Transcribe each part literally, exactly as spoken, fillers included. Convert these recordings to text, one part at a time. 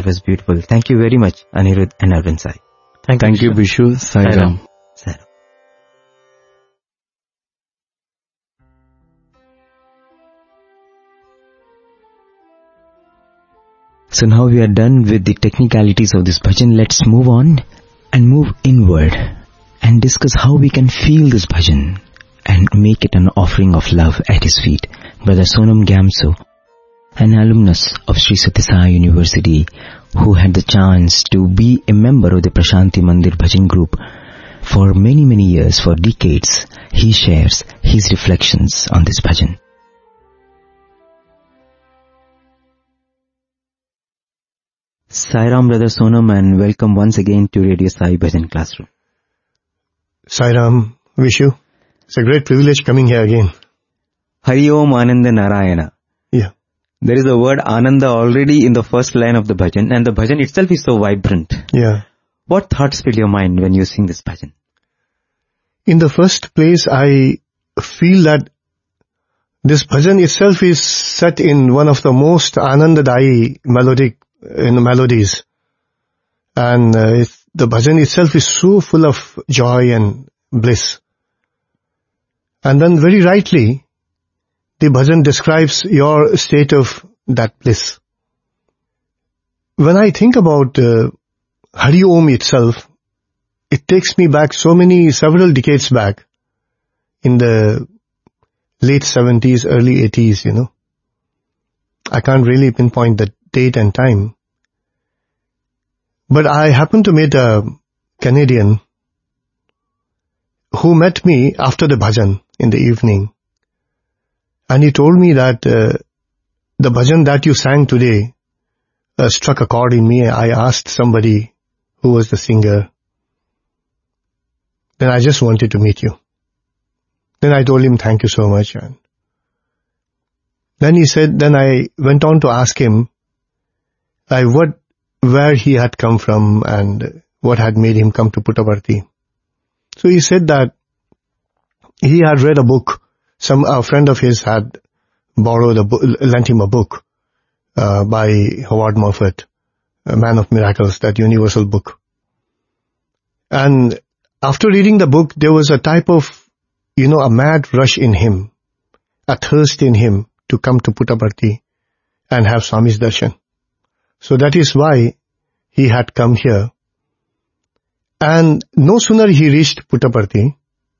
That was beautiful. Thank you very much, Anirudh and Arvind Sai. Thank, Thank you, Bishu. Sai Ram. Sai Ram. So now we are done with the technicalities of this bhajan. Let's move on and move inward and discuss how we can feel this bhajan and make it an offering of love at his feet. Brother Sonam Gyamso, an alumnus of Sri Sathya Sai University, who had the chance to be a member of the Prashanti Mandir Bhajan group for many, many years, for decades, he shares his reflections on this bhajan. Sai Ram, Brother Sonam, and welcome once again to Radio Sai Bhajan Classroom. Sai Ram, Vishu. It's a great privilege coming here again. Hari Om Ananda Narayana. Yeah. There is a word Ananda already in the first line of the bhajan, and the bhajan itself is so vibrant. Yeah. What thoughts fill your mind when you sing this bhajan? In the first place, I feel that this bhajan itself is set in one of the most Anandadayi melodic in the melodies. And uh, it's, the bhajan itself is so full of joy and bliss. And then very rightly, the bhajan describes your state of that bliss. When I think about uh, Hari Om itself, it takes me back so many, several decades back, in the late seventies, early eighties, you know. I can't really pinpoint the date and time. But I happened to meet a Canadian who met me after the bhajan in the evening. And he told me that uh, the bhajan that you sang today uh, struck a chord in me. I asked somebody who was the singer. Then I just wanted to meet you. Then I told him, thank you so much. And then he said, then I went on to ask him, I, what, where he had come from and what had made him come to Puttaparthi. So he said that he had read a book. Some a friend of his had borrowed a book, lent him a book uh, by Howard Moffat, A Man of Miracles, that universal book. And after reading the book, there was a type of, you know, a mad rush in him, a thirst in him to come to Puttaparthi and have Swami's darshan. So that is why he had come here. And no sooner he reached Puttaparthi,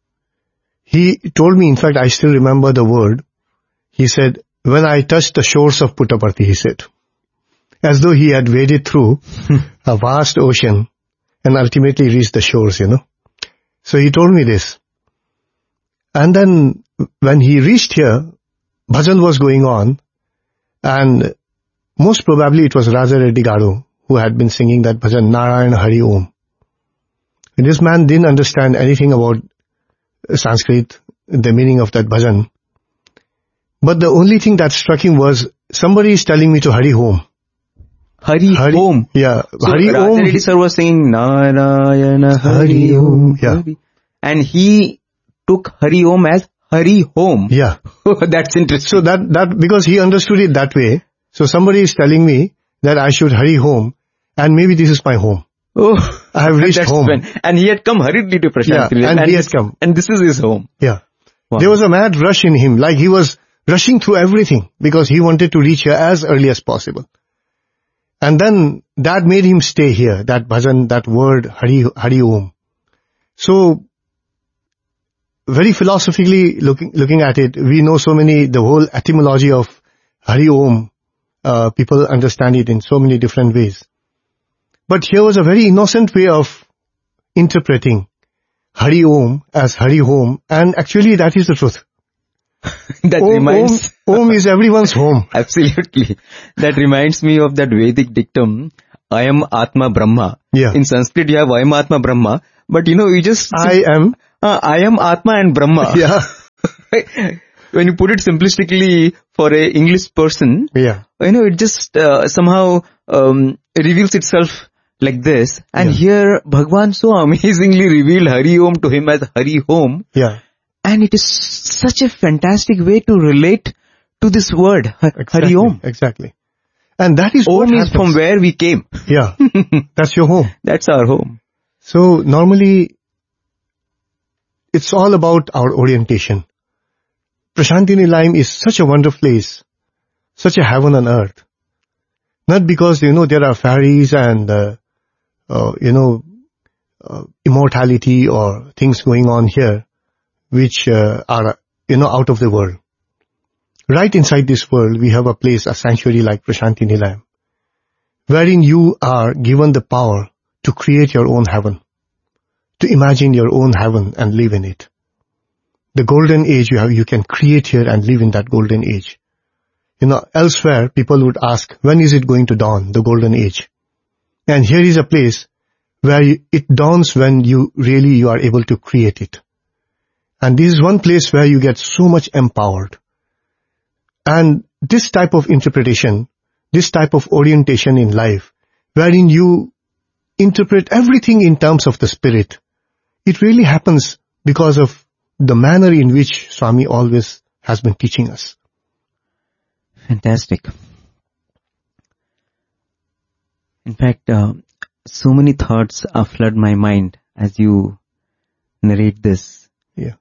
he told me, in fact, I still remember the word. He said, when I touched the shores of Puttaparthi, he said, as though he had waded through a vast ocean and ultimately reached the shores, you know. So he told me this. And then when he reached here, bhajan was going on, and most probably it was Raja Reddy Garu who had been singing that bhajan, Narayana Hari Om. And this man didn't understand anything about Sanskrit, the meaning of that bhajan. But the only thing that struck him was, somebody is telling me to Hari Om. Hari, Hari Om. Yeah. So Hari Raja Om. Reddy sir was singing Narayana Hari Om. Yeah. And he took Hari Om as Hari Home. Yeah. That's interesting. So that, that, because he understood it that way. So somebody is telling me that I should hurry home, and maybe this is my home. Oh, I have reached that's home. When, and he had come hurriedly to Prashanti. Yeah, and, and he had had come. And this is his home. Yeah. Wow. There was a mad rush in him, like he was rushing through everything because he wanted to reach here as early as possible. And then that made him stay here, that bhajan, that word, Hari, Hari Om. So, very philosophically looking, looking at it, we know so many, the whole etymology of Hari Om, uh, people understand it in so many different ways. But here was a very innocent way of interpreting Hari Om as Hari Home, and actually that is the truth. that Om, reminds... Om, Om is everyone's home. Absolutely. That reminds me of that Vedic dictum, I am Atma Brahma. Yeah. In Sanskrit you have I am Atma Brahma, but you know, you just... I am... Uh, I am Atma and Brahma. Yeah. When you put it simplistically for a English person, yeah, you know, it just uh, somehow um, reveals itself like this. And yeah. here, Bhagwan so amazingly revealed Hari Om to him as Hari Home. Yeah. And it is such a fantastic way to relate to this word, exactly, Hari Om. Exactly. And that is what Home is happens. from where we came. Yeah, that's your home. That's our home. So normally, it's all about our orientation. Prasanthi Nilayam is such a wonderful place, such a heaven on earth. Not because, you know, there are fairies and, uh, uh, you know, uh, immortality or things going on here, which uh, are, you know, out of the world. Right inside this world, we have a place, a sanctuary like Prasanthi Nilayam, wherein you are given the power to create your own heaven, to imagine your own heaven and live in it. The golden age you have, you can create here and live in that golden age. You know, elsewhere, people would ask, when is it going to dawn, the golden age? And here is a place where you, it dawns when you really, you are able to create it. And this is one place where you get so much empowered. And this type of interpretation, this type of orientation in life, wherein you interpret everything in terms of the spirit, it really happens because of the manner in which Swami always has been teaching us. Fantastic. In fact, uh, so many thoughts uh, flood my mind as you narrate this. Yeah.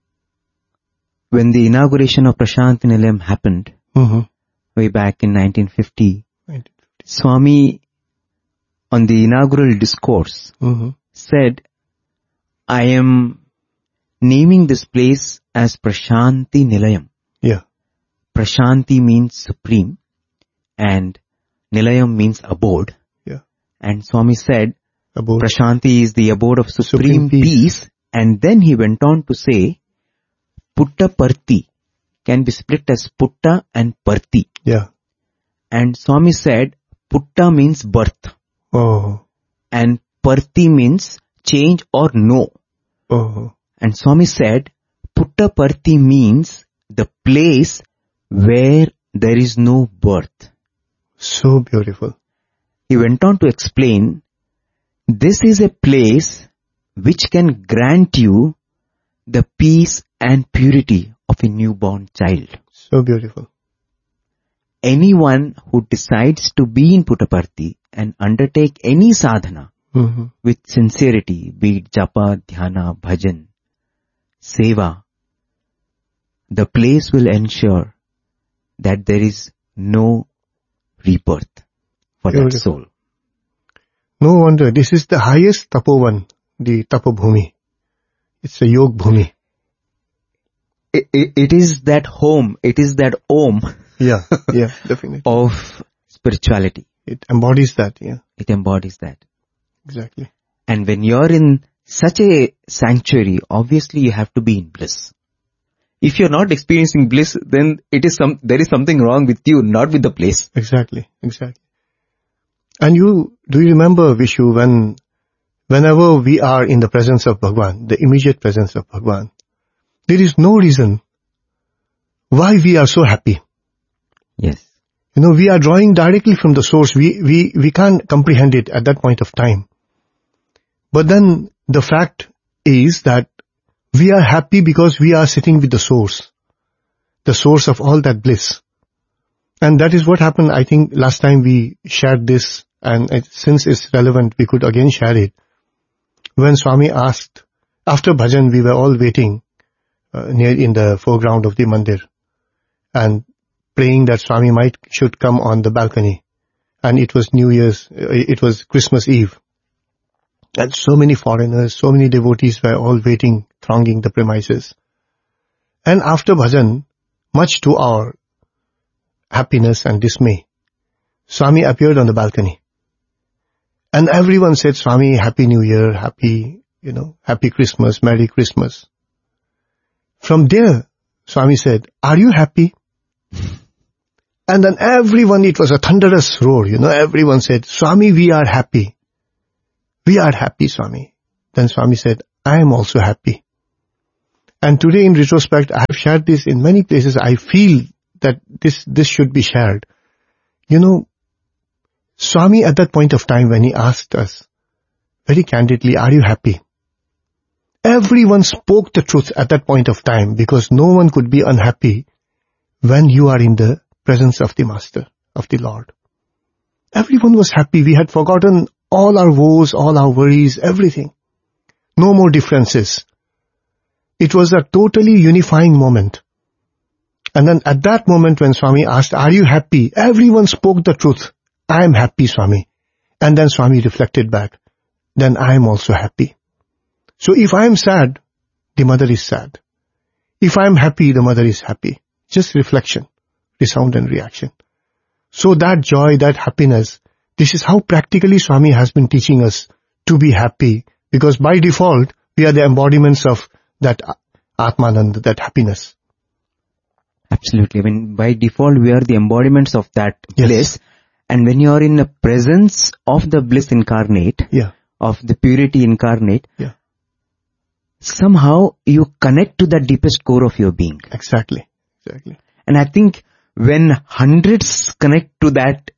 When the inauguration of Prasanthi Nilayam happened, Mm-hmm. way back in nineteen fifty, nineteen fifty. Swami, on the inaugural discourse, Mm-hmm. said, I am naming this place as Prasanthi Nilayam. Yeah. Prasanthi means supreme and Nilayam means abode. Yeah. And Swami said, Abode. Prasanthi is the abode of supreme, Supreme peace. peace. And then he went on to say, Putta Parti can be split as Putta and Parti. Yeah. And Swami said, Putta means birth Oh. and Parti means change or no. Oh. And Swami said, Putta Parti means the place where there is no birth. So beautiful. He went on to explain, this is a place which can grant you the peace and purity of a newborn child. So beautiful. Anyone who decides to be in Puttaparthi and undertake any sadhana Mm-hmm. with sincerity, be it japa, dhyana, bhajan, seva, the place will ensure that there is no rebirth for that Beautiful. soul. No wonder, this is the highest tapovan, the tapabhumi. It's a yog bhumi. It, it, it is that home, it is that om Yeah, yeah, definitely. of spirituality. It embodies that, yeah, It embodies that. exactly. And when you're in such a sanctuary, obviously you have to be in bliss. If you're not experiencing bliss, then it is some, there is something wrong with you, not with the place. Exactly, exactly. And you, do you remember, Vishu, when, whenever we are in the presence of Bhagwan, the immediate presence of Bhagwan, there is no reason why we are so happy. Yes. You know, we are drawing directly from the source. We, we, we can't comprehend it at that point of time. But then the fact is that we are happy because we are sitting with the source, the source of all that bliss. And that is what happened. I think last time we shared this, and it, since it's relevant, we could again share it. When Swami asked, after bhajan, we were all waiting uh, near in the foreground of the mandir and praying that Swami might should come on the balcony. And it was New Year's, uh, it was Christmas Eve. And so many foreigners, so many devotees were all waiting, thronging the premises. And after bhajan, much to our happiness and dismay, Swami appeared on the balcony. And everyone said, Swami, Happy New Year, Happy, you know, Happy Christmas, Merry Christmas. From there, Swami said, are you happy? And then everyone, it was a thunderous roar, you know, everyone said, Swami, we are happy. We are happy, Swami. Then Swami said, I am also happy. And today in retrospect, I have shared this in many places. I feel that this, this should be shared. You know, Swami at that point of time when he asked us very candidly, are you happy? Everyone spoke the truth at that point of time because no one could be unhappy when you are in the presence of the Master, of the Lord. Everyone was happy. We had forgotten all our woes, all our worries, everything. No more differences. It was a totally unifying moment. And then at that moment when Swami asked, are you happy? Everyone spoke the truth. I am happy, Swami. And then Swami reflected back, then I am also happy. So if I am sad, the mother is sad. If I am happy, the mother is happy. Just reflection, resound and reaction. So that joy, that happiness, this is how practically Swami has been teaching us to be happy. Because by default, we are the embodiments of that Atmanand, that happiness. Absolutely. I mean, by default, we are the embodiments of that Yes. bliss. And when you are in the presence of the bliss incarnate, Yeah. of the purity incarnate, Yeah. somehow you connect to the deepest core of your being. Exactly. Exactly. And I think when hundreds connect to that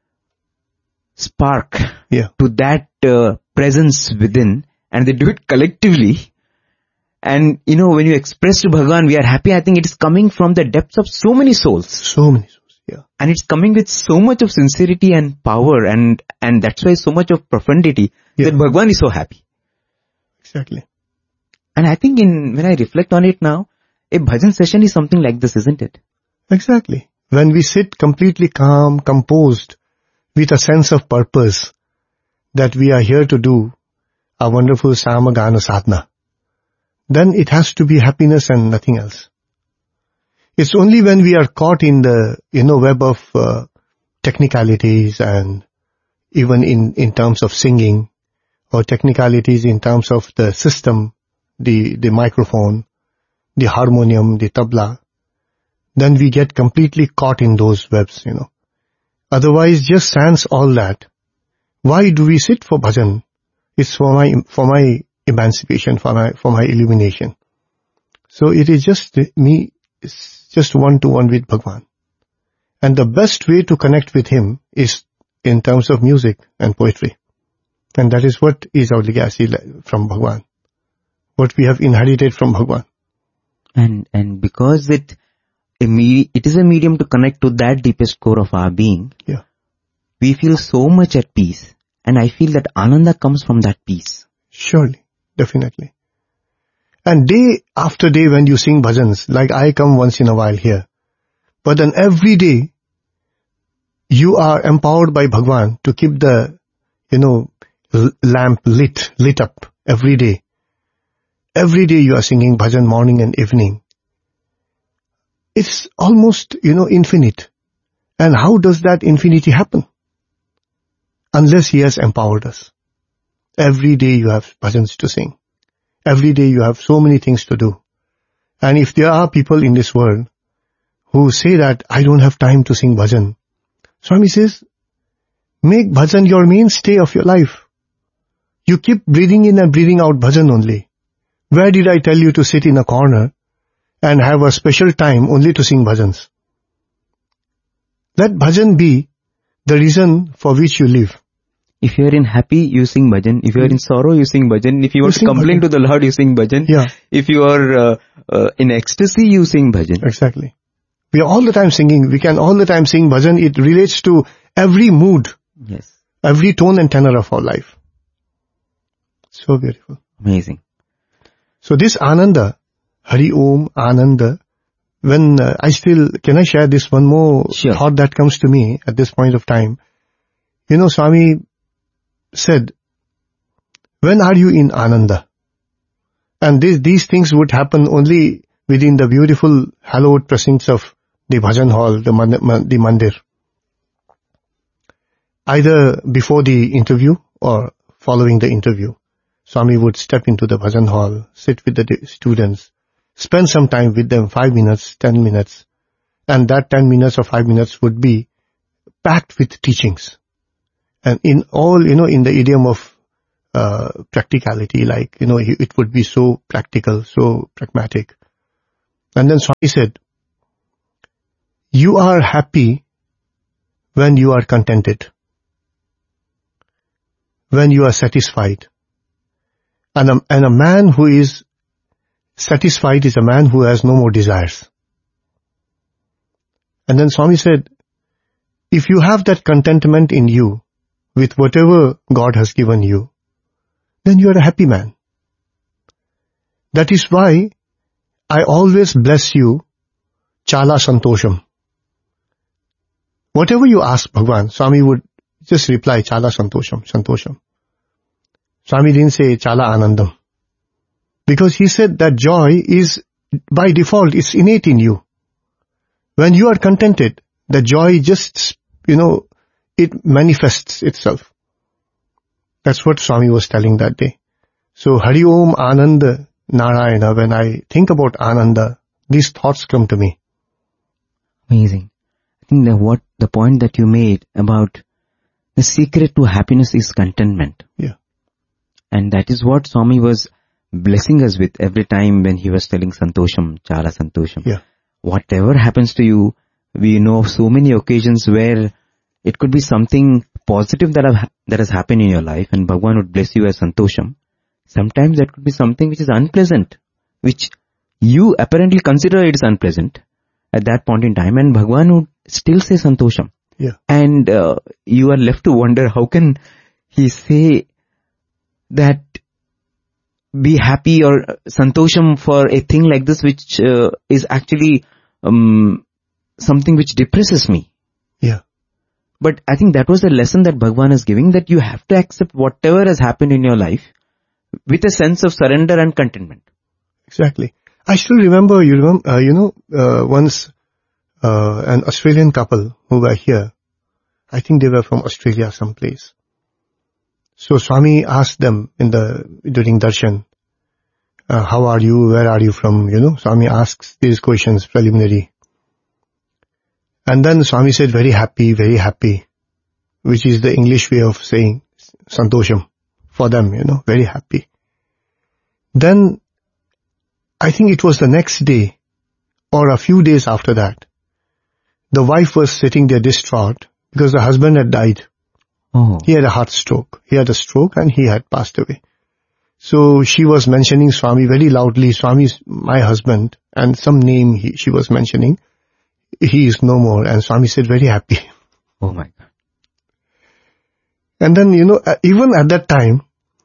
spark, Yeah. to that uh, presence within, and they do it collectively, and you know, when you express to Bhagavan, we are happy, I think it is coming from the depths of so many souls. So many souls. Yeah. And it's coming with so much of sincerity and power, and, and that's why so much of profundity, Yeah. that Bhagavan is so happy. Exactly. And I think in, when I reflect on it now, a bhajan session is something like this, isn't it? Exactly. When we sit completely calm, composed, with a sense of purpose that we are here to do a wonderful Samagana sadhana, then it has to be happiness and nothing else. It's only when we are caught in the, you know, web of uh, technicalities and even in, in terms of singing or technicalities in terms of the system, the, the microphone, the harmonium, the tabla, then we get completely caught in those webs, you know. Otherwise, just sans all that. Why do we sit for bhajan? It's for my, for my emancipation, for my, for my illumination. So it is just me, it's just one to one with Bhagwan. And the best way to connect with him is in terms of music and poetry. And that is what is our legacy from Bhagwan. What we have inherited from Bhagwan. And, and because it, a me, it is a medium to connect to that deepest core of our being, Yeah. we feel so much at peace. And I feel that Ananda comes from that peace. Surely, definitely. And day after day when you sing bhajans, like I come once in a while here, but then every day you are empowered by Bhagwan to keep the, you know, l- lamp lit, lit up every day. Every day you are singing bhajan morning and evening. It's almost, you know, infinite. And how does that infinity happen? Unless he has empowered us. Every day you have bhajans to sing. Every day you have so many things to do. And if there are people in this world who say that I don't have time to sing bhajan, Swami says, make bhajan your mainstay of your life. You keep breathing in and breathing out bhajan only. Where did I tell you to sit in a corner and have a special time only to sing bhajans? Let bhajan be the reason for which you live. If you are in happy, you sing bhajan. If you are in sorrow, you sing bhajan. If you want to sing complain bhajan. to the Lord, you sing bhajan. Yeah. If you are uh, uh, in ecstasy, you sing bhajan. Exactly. We are all the time singing. We can all the time sing bhajan. It relates to every mood, Yes. every tone and tenor of our life. So beautiful. Amazing. So this Ananda, Hari Om, Ananda, when uh, I still, can I share this one more Sure. thought that comes to me at this point of time? You know, Swami said, when are you in Ananda? And this, these things would happen only within the beautiful hallowed precincts of the bhajan hall, the, man, the mandir. Either before the interview or following the interview, Swami would step into the bhajan hall, sit with the students, spend some time with them, five minutes, ten minutes, and that ten minutes or five minutes would be packed with teachings. And in all, you know, in the idiom of uh, practicality, like, you know, it would be so practical, so pragmatic. And then Swami said, you are happy when you are contented, when you are satisfied. And a, and a man who is satisfied is a man who has no more desires. And then Swami said, if you have that contentment in you with whatever God has given you, then you are a happy man. That is why I always bless you, Chala Santosham. Whatever you ask Bhagwan, Swami would just reply, Chala Santosham, Santosham. Swami didn't say Chala Anandam. Because he said that joy is, by default, it's innate in you. When you are contented, the joy just, you know, it manifests itself. That's what Swami was telling that day. So, Hari Om Ananda Narayana, when I think about Ananda, these thoughts come to me. Amazing. I think that what the point that you made about the secret to happiness is contentment. Yeah. And that is what Swami was blessing us with every time when he was telling Santosham, Chala Santosham. Yeah. Whatever happens to you, we know of so many occasions where it could be something positive that have, that has happened in your life and Bhagwan would bless you as Santosham. Sometimes that could be something which is unpleasant, which you apparently consider it is unpleasant at that point in time, and Bhagwan would still say Santosham. Yeah. And uh, you are left to wonder, how can he say that be happy or Santosham for a thing like this which uh, is actually um, something which depresses me. Yeah. But I think that was the lesson that Bhagwan is giving, that you have to accept whatever has happened in your life with a sense of surrender and contentment. Exactly. I still remember, you remember, uh, you know, uh, once uh, an Australian couple who were here, I think they were from Australia someplace. So Swami asked them in the during darshan, uh, how are you, where are you from, you know, Swami asks these questions preliminary. And then Swami said, very happy, very happy, which is the English way of saying Santosham for them, you know, very happy. Then, I think it was the next day, or a few days after that, the wife was sitting there distraught because the husband had died. Oh. He had a heart stroke. He had a stroke and he had passed away. So she was mentioning Swami very loudly, Swami's my husband, and some name he, she was mentioning. He is no more. And Swami said, very happy. Oh my God. And then, you know, even at that time,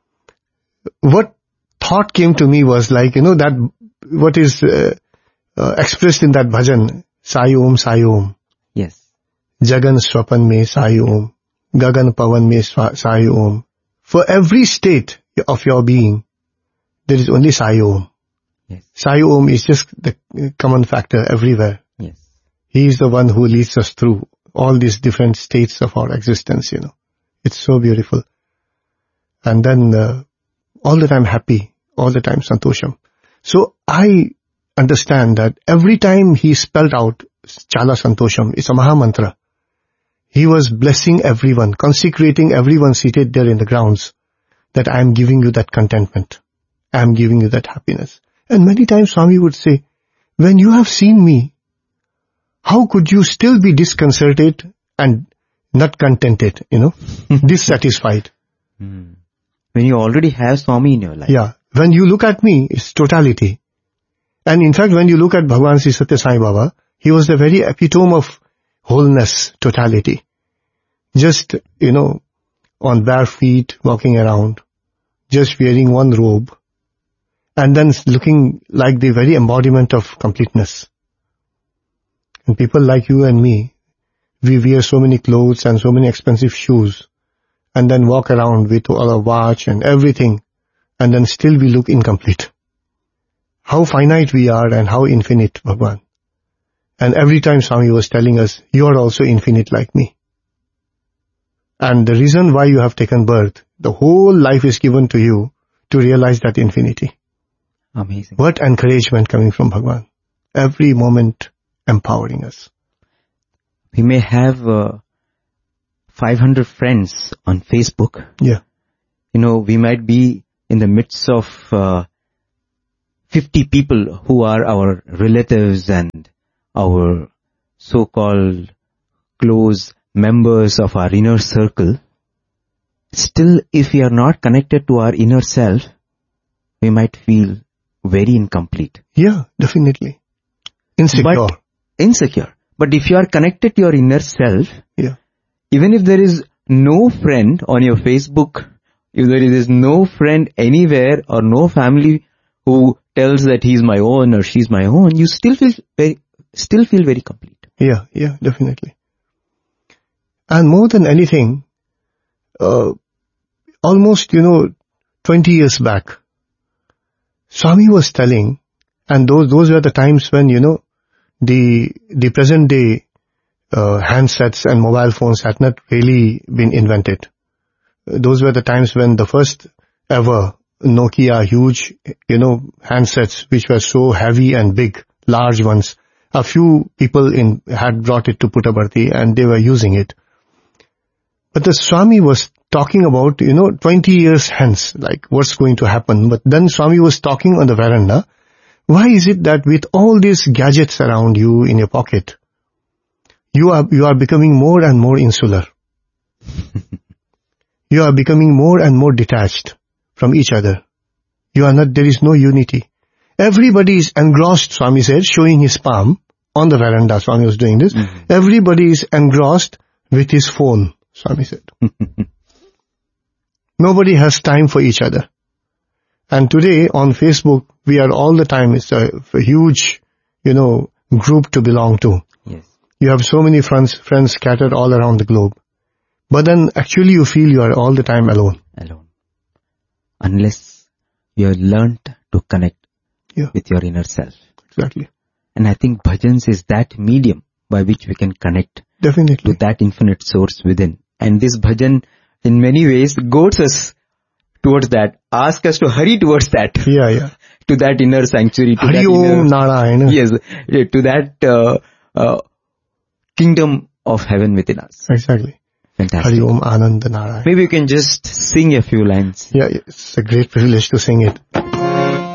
what thought came to me was like, you know, that what is uh, uh, expressed in that bhajan, Sai Om, Sai Om. Yes. Jagan Swapan Me Sai Om. Gagan Pavan Me Sai Om. For every state of your being, there is only Sai Om. Yes. Sai Om is just the common factor everywhere. Yes. He is the one who leads us through all these different states of our existence, you know. It's so beautiful. And then uh, all the time happy, all the time Santosham. So I understand that every time he spelled out Chala Santosham, it's a Maha Mantra. He was blessing everyone, consecrating everyone seated there in the grounds, that I am giving you that contentment. I am giving you that happiness. And many times Swami would say, when you have seen me, how could you still be disconcerted and not contented, you know, dissatisfied? Mm. When you already have Swami in your life. Yeah. When you look at me, it's totality. And in fact, when you look at Bhagwan Sri Satya Sai Baba, he was the very epitome of wholeness, totality. Just, you know, on bare feet, walking around, just wearing one robe, and then looking like the very embodiment of completeness. And people like you and me, we wear so many clothes and so many expensive shoes, and then walk around with our watch and everything, and then still we look incomplete. How finite we are and how infinite, Bhagwan. And every time Swami was telling us, you are also infinite like me. And the reason why you have taken birth, the whole life is given to you to realize that infinity. Amazing. What encouragement coming from Bhagwan. Every moment empowering us. We may have uh, five hundred friends on Facebook. Yeah. You know, we might be in the midst of uh, fifty people who are our relatives and our so-called close members of our inner circle. Still, if we are not connected to our inner self, we might feel very incomplete. Yeah, definitely. Insecure. But insecure. But if you are connected to your inner self, Yeah. even if there is no friend on your Facebook, if there is no friend anywhere or no family who tells that he's my own or she's my own, you still feel very, still feel very complete. Yeah, yeah, definitely. And more than anything, uh, almost, you know, twenty years back, Swami was telling, and those, those were the times when, you know, the, the present day, uh, handsets and mobile phones had not really been invented. Those were the times when the first ever Nokia huge, you know, handsets, which were so heavy and big, large ones, a few people in had brought it to Puttaparthi and they were using it. But the Swami was talking about, you know, twenty years hence, like what's going to happen. But then Swami was talking on the veranda. Why is it that with all these gadgets around you in your pocket, you are, you are becoming more and more insular? You are becoming more and more detached from each other. You are not, there is no unity. Everybody is engrossed, Swami said, showing his palm on the veranda. Swami was doing this. Mm-hmm. Everybody is engrossed with his phone, Swami said. Nobody has time for each other. And today on Facebook, we are all the time, it's a, a huge, you know, group to belong to. Yes. You have so many friends, friends scattered all around the globe. But then actually you feel you are all the time alone. Alone. Unless you have learned to connect yeah. with your inner self. Exactly. And I think bhajans is that medium by which we can connect Definitely. to that infinite source within. And this bhajan in many ways goads us towards that, ask us to hurry towards that. Yeah, yeah. To that inner sanctuary. To Hari that Om inner, Narayana. Yes, to that uh, uh, kingdom of heaven within us. Exactly. Fantastic. Hari Om Ananda Narayana. Maybe you can just sing a few lines. Yeah, it's a great privilege to sing it.